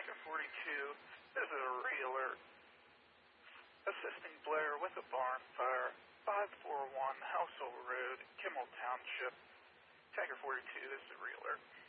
Tiger 42, this is a re-alert. Assisting Blair with a barn fire, 541 Household Road, Kimmel Township. Tiger 42, this is a re-alert.